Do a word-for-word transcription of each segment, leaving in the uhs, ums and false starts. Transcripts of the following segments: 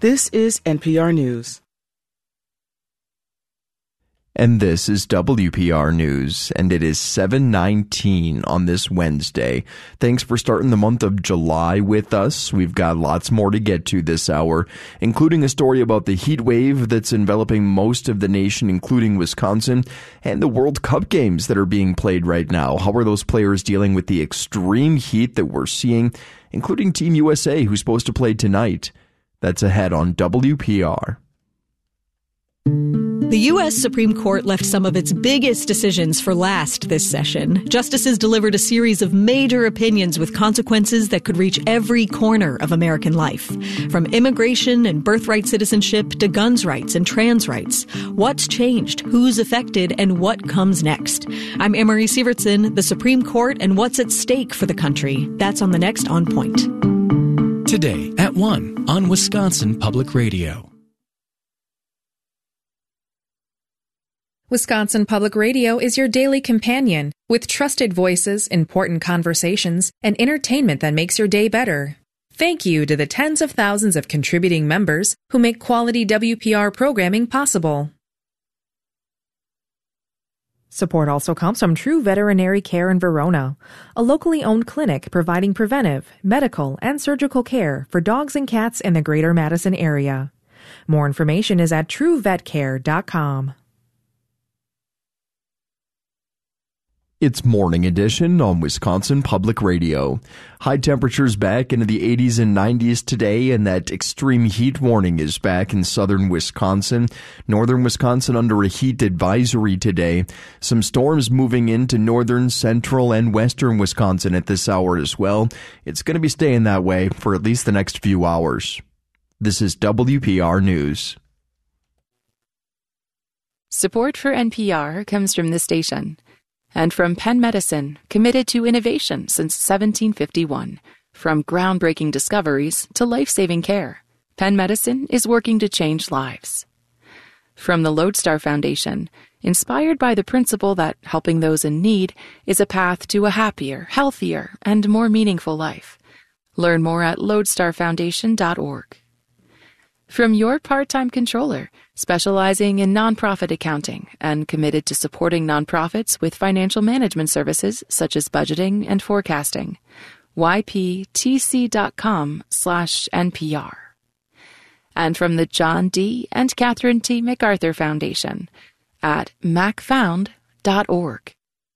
This is N P R News. And this is W P R News, and it is seven nineteen on this Wednesday. Thanks for starting the month of July with us. We've got lots more to get to this hour, including a story about the heat wave that's enveloping most of the nation, including Wisconsin, and the World Cup games that are being played right now. How are those players dealing with the extreme heat that we're seeing, including Team U S A, who's supposed to play tonight? That's ahead on W P R. The U S Supreme Court left some of its biggest decisions for last this session. Justices delivered a series of major opinions with consequences that could reach every corner of American life. From immigration and birthright citizenship to guns rights and trans rights. What's changed, who's affected, and what comes next? I'm Anne-Marie Sievertson, the Supreme Court, and what's at stake for the country. That's on the next On Point. Today at one on Wisconsin Public Radio. Wisconsin Public Radio is your daily companion with trusted voices, important conversations, and entertainment that makes your day better. Thank you to the tens of thousands of contributing members who make quality W P R programming possible. Support also comes from True Veterinary Care in Verona, a locally owned clinic providing preventive, medical, and surgical care for dogs and cats in the greater Madison area. More information is at true vet care dot com. It's Morning Edition on Wisconsin Public Radio. High temperatures back into the eighties and nineties today, and that extreme heat warning is back in southern Wisconsin. Northern Wisconsin under a heat advisory today. Some storms moving into northern, central, and western Wisconsin at this hour as well. It's going to be staying that way for at least the next few hours. This is W P R News. Support for N P R comes from this station. And from Penn Medicine, committed to innovation since seventeen fifty-one. From groundbreaking discoveries to life-saving care, Penn Medicine is working to change lives. From the Lodestar Foundation, inspired by the principle that helping those in need is a path to a happier, healthier, and more meaningful life. Learn more at lodestar foundation dot org. From your part-time controller, specializing in nonprofit accounting and committed to supporting nonprofits with financial management services such as budgeting and forecasting. Y P T C dot com slash N P R. And from the John D. and Catherine T. MacArthur Foundation at mac found dot org.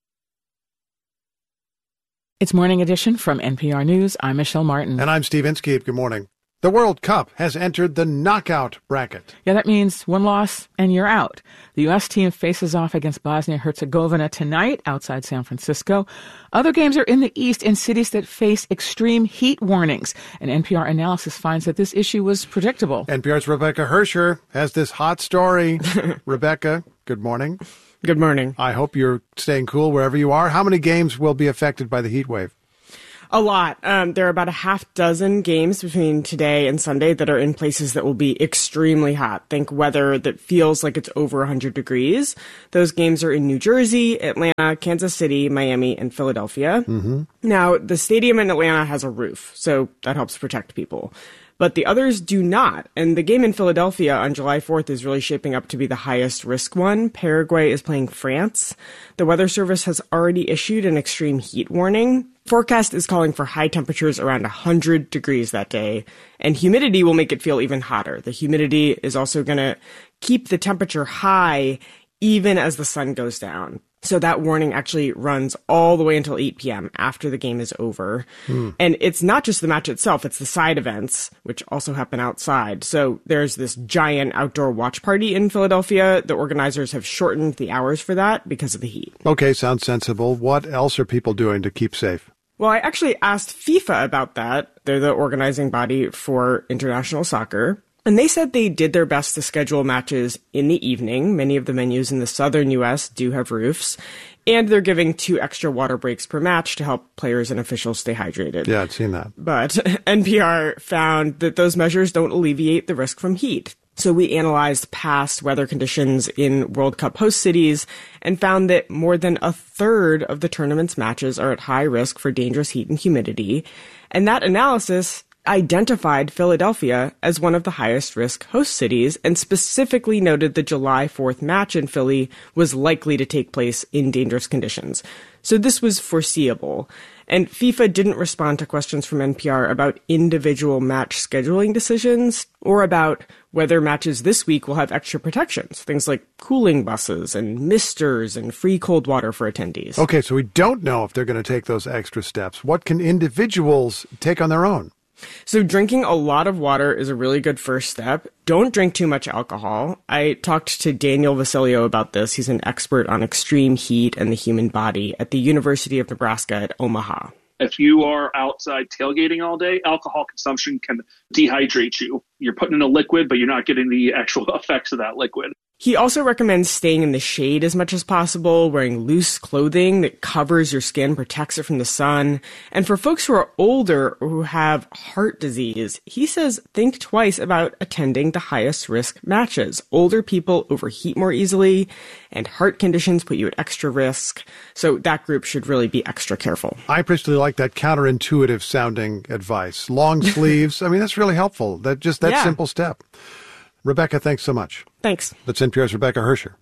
It's Morning Edition from N P R News. I'm Michelle Martin. And I'm Steve Inskeep. Good morning. The World Cup has entered the knockout bracket. Yeah, that means one loss and you're out. The U S team faces off against Bosnia-Herzegovina tonight outside San Francisco. Other games are in the East in cities that face extreme heat warnings. And N P R analysis finds that this issue was predictable. N P R's Rebecca Hersher has this hot story. Rebecca, good morning. Good morning. I hope you're staying cool wherever you are. How many games will be affected by the heat wave? A lot. Um, there are about a half dozen games between today and Sunday that are in places that will be extremely hot. Think weather that feels like it's over one hundred degrees. Those games are in New Jersey, Atlanta, Kansas City, Miami, and Philadelphia. Mm-hmm. Now, the stadium in Atlanta has a roof, so that helps protect people. But the others do not. And the game in Philadelphia on July fourth is really shaping up to be the highest risk one. Paraguay is playing France. The Weather Service has already issued an extreme heat warning. Forecast is calling for high temperatures around one hundred degrees that day. And humidity will make it feel even hotter. The humidity is also going to keep the temperature high even as the sun goes down. So that warning actually runs all the way until eight p.m. after the game is over. Mm. And it's not just the match itself, it's the side events, which also happen outside. So there's this giant outdoor watch party in Philadelphia. The organizers have shortened the hours for that because of the heat. Okay, sounds sensible. What else are people doing to keep safe? Well, I actually asked FIFA about that. They're the organizing body for international soccer. And they said they did their best to schedule matches in the evening. Many of the venues in the southern U S do have roofs. And they're giving two extra water breaks per match to help players and officials stay hydrated. Yeah, I'd seen that. But N P R found that those measures don't alleviate the risk from heat. So we analyzed past weather conditions in World Cup host cities and found that more than a third of the tournament's matches are at high risk for dangerous heat and humidity. And that analysis identified Philadelphia as one of the highest risk host cities and specifically noted the July fourth match in Philly was likely to take place in dangerous conditions. So this was foreseeable. And FIFA didn't respond to questions from N P R about individual match scheduling decisions or about whether matches this week will have extra protections, things like cooling buses and misters and free cold water for attendees. Okay, so we don't know if they're going to take those extra steps. What can individuals take on their own? So drinking a lot of water is a really good first step. Don't drink too much alcohol. I talked to Daniel Vasilio about this. He's an expert on extreme heat and the human body at the University of Nebraska at Omaha. If you are outside tailgating all day, alcohol consumption can dehydrate you. You're putting in a liquid, but you're not getting the actual effects of that liquid. He also recommends staying in the shade as much as possible, wearing loose clothing that covers your skin, protects it from the sun. And for folks who are older or who have heart disease, he says think twice about attending the highest risk matches. Older people overheat more easily, and heart conditions put you at extra risk. So that group should really be extra careful. I personally like that counterintuitive sounding advice. Long sleeves. I mean, that's really helpful. That just that Yeah. simple step. Rebecca, thanks so much. Thanks. That's N P R's Rebecca Hersher.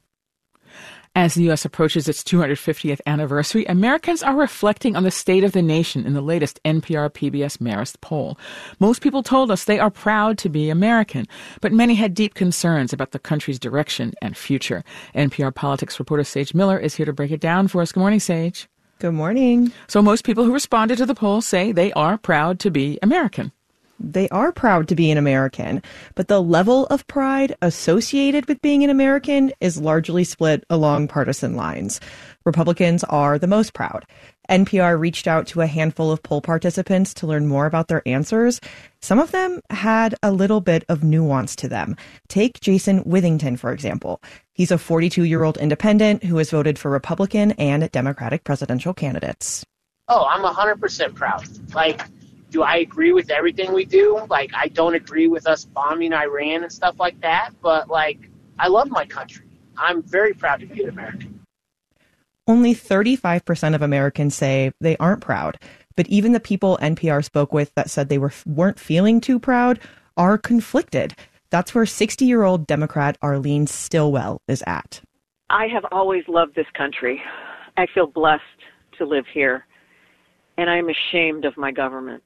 As the U S approaches its two hundred fiftieth anniversary, Americans are reflecting on the state of the nation in the latest N P R P B S Marist poll. Most people told us they are proud to be American, but many had deep concerns about the country's direction and future. N P R politics reporter Sage Miller is here to break it down for us. Good morning, Sage. Good morning. So most people who responded to the poll say they are proud to be American. They are proud to be an American, but the level of pride associated with being an American is largely split along partisan lines. Republicans are the most proud. N P R reached out to a handful of poll participants to learn more about their answers. Some of them had a little bit of nuance to them. Take Jason Withington, for example. He's a forty-two-year-old independent who has voted for Republican and Democratic presidential candidates. Oh, I'm one hundred percent proud. Like, do I agree with everything we do? Like, I don't agree with us bombing Iran and stuff like that, but, like, I love my country. I'm very proud to be an American. Only thirty-five percent of Americans say they aren't proud, but even the people N P R spoke with that said they were, weren't feeling too proud are conflicted. That's where sixty-year-old Democrat Arlene Stillwell is at. I have always loved this country. I feel blessed to live here, and I'm ashamed of my government.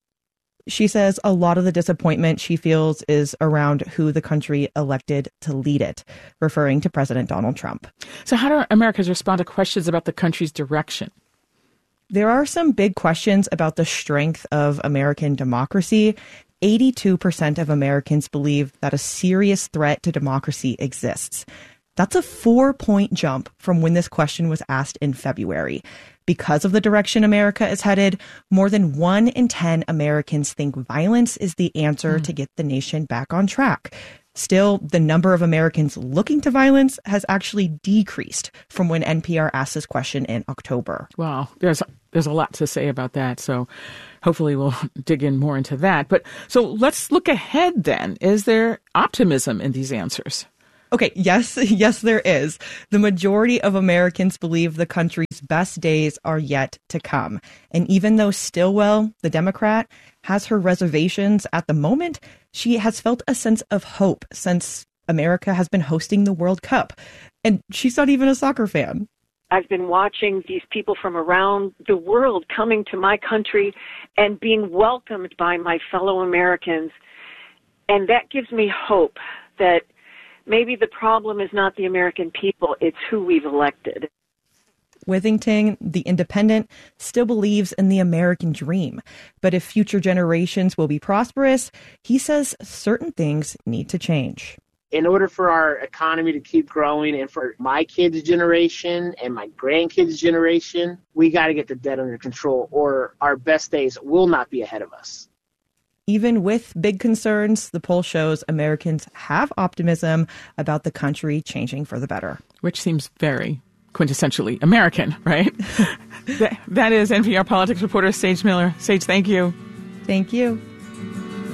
She says a lot of the disappointment she feels is around who the country elected to lead it, referring to President Donald Trump. So how do Americans respond to questions about the country's direction? There are some big questions about the strength of American democracy. eighty-two percent of Americans believe that a serious threat to democracy exists. That's a four-point jump from when this question was asked in February. Because of the direction America is headed, more than one in ten Americans think violence is the answer mm. to get the nation back on track. Still, the number of Americans looking to violence has actually decreased from when N P R asked this question in October. Wow, there's there's a lot to say about that, so hopefully we'll dig in more into that. But so let's look ahead then. Is there optimism in these answers? Okay, yes, yes, there is. The majority of Americans believe the country's best days are yet to come. And even though Stillwell, the Democrat, has her reservations at the moment, she has felt a sense of hope since America has been hosting the World Cup. And she's not even a soccer fan. I've been watching these people from around the world coming to my country and being welcomed by my fellow Americans. And that gives me hope that maybe the problem is not the American people, it's who we've elected. Withington, the independent, still believes in the American dream. But if future generations will be prosperous, he says certain things need to change. In order for our economy to keep growing and for my kids' generation and my grandkids' generation, we got to get the debt under control or our best days will not be ahead of us. Even with big concerns, the poll shows Americans have optimism about the country changing for the better. Which seems very quintessentially American, right? that, that is N P R politics reporter Sage Miller. Sage, thank you. Thank you.